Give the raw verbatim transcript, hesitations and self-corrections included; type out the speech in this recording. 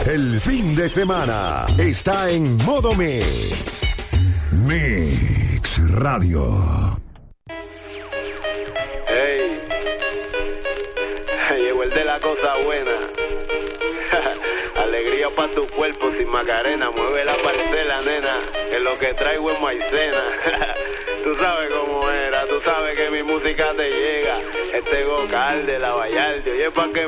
El fin de semana está en modo Mix. Mix Radio. Hey, llegó el de la cosa buena. Alegría pa' tu cuerpo sin Macarena. Mueve la parcela, nena, que lo que traigo es maicena. Tú sabes cómo era, tú sabes que mi música te llega. Este Gocal de la Vallarde, oye, pa' que